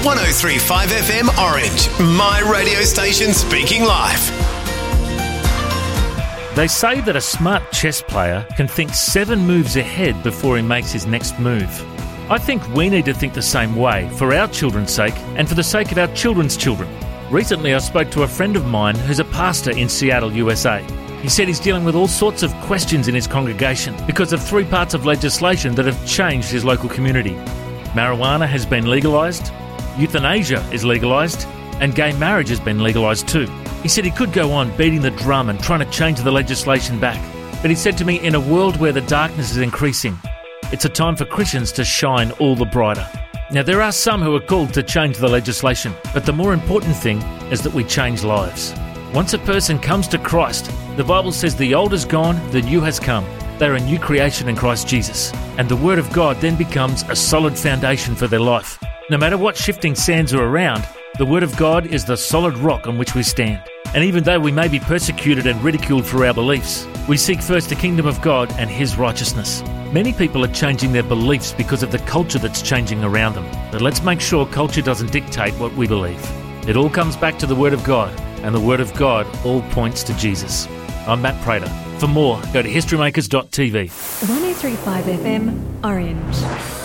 103.5 FM Orange, my radio station speaking live. They say that a smart chess player can think 7 moves ahead before he makes his next move. I think we need to think the same way for our children's sake and for the sake of our children's children. Recently, I spoke to a friend of mine who's a pastor in Seattle, USA. He said he's dealing with all sorts of questions in his congregation because of 3 parts of legislation that have changed his local community. Marijuana has been legalised, euthanasia is legalised, and gay marriage has been legalised too. He said he could go on beating the drum and trying to change the legislation back. But he said to me, in a world where the darkness is increasing, it's a time for Christians to shine all the brighter. Now, there are some who are called to change the legislation, but the more important thing is that we change lives. Once a person comes to Christ, the Bible says the old is gone, the new has come. They're a new creation in Christ Jesus. And the Word of God then becomes a solid foundation for their life. No matter what shifting sands are around, the Word of God is the solid rock on which we stand. And even though we may be persecuted and ridiculed for our beliefs, we seek first the kingdom of God and His righteousness. Many people are changing their beliefs because of the culture that's changing around them. But let's make sure culture doesn't dictate what we believe. It all comes back to the Word of God, and the Word of God all points to Jesus. I'm Matt Prater. For more, go to historymakers.tv. 103.5 FM, Orange.